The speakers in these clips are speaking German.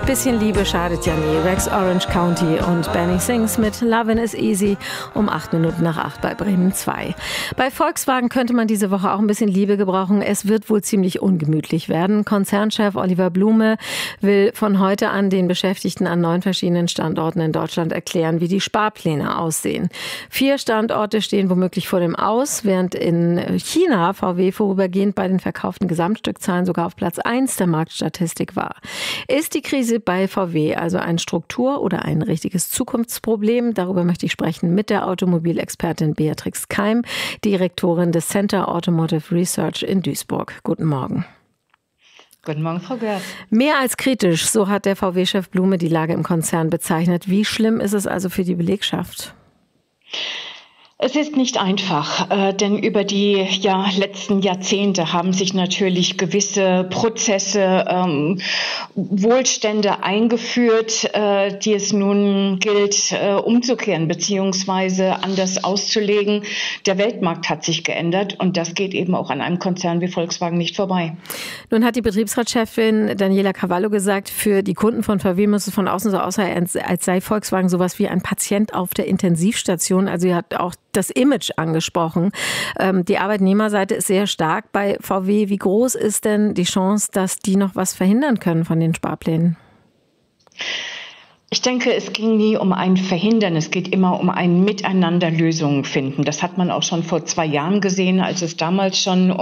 Bisschen Liebe schadet ja nie. Rex Orange County und Benny Sings mit Lovin' is Easy um 8:08 bei Bremen 2. Bei Volkswagen könnte man diese Woche auch ein bisschen Liebe gebrauchen. Es wird wohl ziemlich ungemütlich werden. Konzernchef Oliver Blume will von heute an den Beschäftigten an 9 verschiedenen Standorten in Deutschland erklären, wie die Sparpläne aussehen. 4 Standorte stehen womöglich vor dem Aus, während in China VW vorübergehend bei den verkauften Gesamtstückzahlen sogar auf Platz 1 der Marktstatistik war. Ist die Krise bei VW also ein Struktur- oder ein richtiges Zukunftsproblem? Darüber möchte ich sprechen mit der Automobilexpertin Beatrix Keim, Direktorin des Center Automotive Research in Duisburg. Guten Morgen. Guten Morgen, Frau Görz. Mehr als kritisch, so hat der VW-Chef Blume die Lage im Konzern bezeichnet. Wie schlimm ist es also für die Belegschaft? Es ist nicht einfach, denn über die letzten Jahrzehnte haben sich natürlich gewisse Prozesse, Wohlstände eingeführt, die es nun gilt umzukehren bzw. anders auszulegen. Der Weltmarkt hat sich geändert und das geht eben auch an einem Konzern wie Volkswagen nicht vorbei. Nun hat die Betriebsratschefin Daniela Cavallo gesagt, für die Kunden von VW muss es von außen so aussehen, als sei Volkswagen sowas wie ein Patient auf der Intensivstation. Also sie hat auch das Image angesprochen. Die Arbeitnehmerseite ist sehr stark bei VW. Wie groß ist denn die Chance, dass die noch was verhindern können von den Sparplänen? Ich denke, es ging nie um ein Verhindern, es geht immer um ein Miteinander Lösungen finden. Das hat man auch schon vor 2 Jahren gesehen, als es damals schon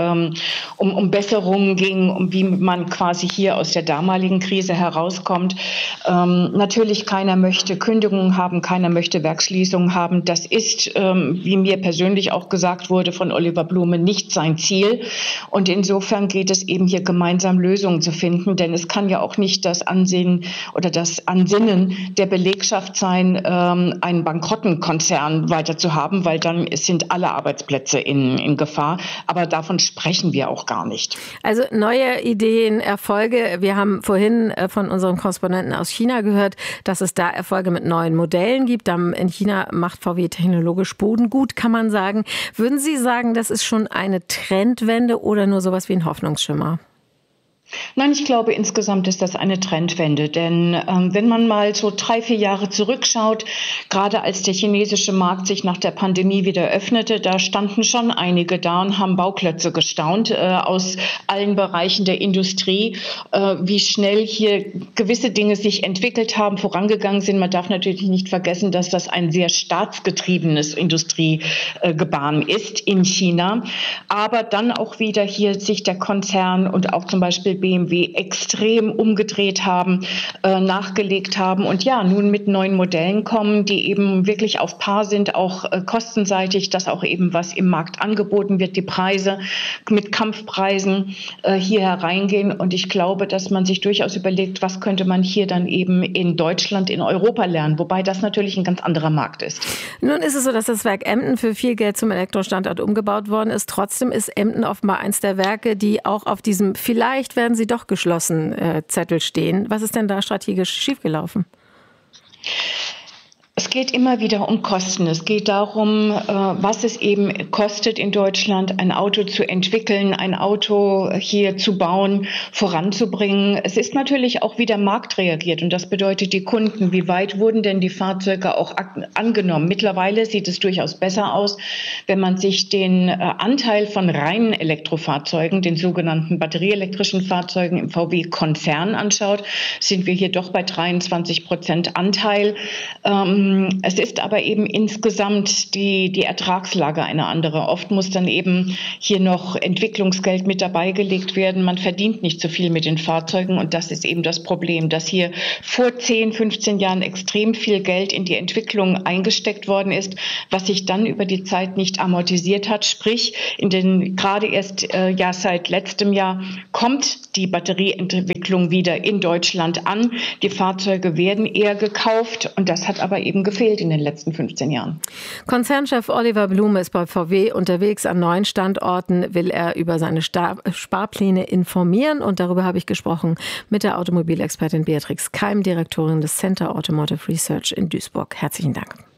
um Besserungen ging, um wie man quasi hier aus der damaligen Krise herauskommt. Natürlich, keiner möchte Kündigungen haben, keiner möchte Werksschließungen haben. Das ist, wie mir persönlich auch gesagt wurde von Oliver Blume, nicht sein Ziel. Und insofern geht es eben hier gemeinsam Lösungen zu finden, denn es kann ja auch nicht das Ansehen oder das Ansinnen der Belegschaft sein, einen bankrotten Konzern weiter zu haben, weil dann sind alle Arbeitsplätze in Gefahr. Aber davon sprechen wir auch gar nicht. Also neue Ideen, Erfolge. Wir haben vorhin von unserem Korrespondenten aus China gehört, dass es da Erfolge mit neuen Modellen gibt. In China macht VW technologisch Boden gut, kann man sagen. Würden Sie sagen, das ist schon eine Trendwende oder nur sowas wie ein Hoffnungsschimmer? Nein, ich glaube, insgesamt ist das eine Trendwende, denn wenn man mal so 3-4 Jahre zurückschaut, gerade als der chinesische Markt sich nach der Pandemie wieder öffnete, da standen schon einige da und haben Bauklötze gestaunt aus allen Bereichen der Industrie, wie schnell hier gewisse Dinge sich entwickelt haben, vorangegangen sind. Man darf natürlich nicht vergessen, dass das ein sehr staatsgetriebenes Industriegebaren ist in China, aber dann auch wieder hier sich der Konzern und auch zum Beispiel BMW extrem umgedreht haben, nachgelegt haben und nun mit neuen Modellen kommen, die eben wirklich auf Paar sind, auch kostenseitig, dass auch eben was im Markt angeboten wird, die Preise mit Kampfpreisen hier hereingehen. Und ich glaube, dass man sich durchaus überlegt, was könnte man hier dann eben in Deutschland, in Europa lernen, wobei das natürlich ein ganz anderer Markt ist. Nun ist es so, dass das Werk Emden für viel Geld zum Elektrostandort umgebaut worden ist. Trotzdem ist Emden offenbar eins der Werke, die auch auf diesem vielleicht werden sie doch geschlossen Zettel stehen. Was ist denn da strategisch schiefgelaufen? Es geht immer wieder um Kosten. Es geht darum, was es eben kostet in Deutschland, ein Auto zu entwickeln, ein Auto hier zu bauen, voranzubringen. Es ist natürlich auch, wie der Markt reagiert. Und das bedeutet die Kunden. Wie weit wurden denn die Fahrzeuge auch angenommen? Mittlerweile sieht es durchaus besser aus, wenn man sich den Anteil von reinen Elektrofahrzeugen, den sogenannten batterieelektrischen Fahrzeugen im VW-Konzern anschaut, sind wir hier doch bei 23% Anteil. Es ist aber eben insgesamt die Ertragslage eine andere. Oft muss dann eben hier noch Entwicklungsgeld mit dabei gelegt werden. Man verdient nicht so viel mit den Fahrzeugen und das ist eben das Problem, dass hier vor 10, 15 Jahren extrem viel Geld in die Entwicklung eingesteckt worden ist, was sich dann über die Zeit nicht amortisiert hat. Sprich, gerade erst seit letztem Jahr kommt die Batterieentwicklung wieder in Deutschland an. Die Fahrzeuge werden eher gekauft und das hat aber eben gefehlt in den letzten 15 Jahren. Konzernchef Oliver Blume ist bei VW unterwegs. An 9 Standorten will er über seine Sparpläne informieren. Und darüber habe ich gesprochen mit der Automobilexpertin Beatrix Keim, Direktorin des Center Automotive Research in Duisburg. Herzlichen Dank.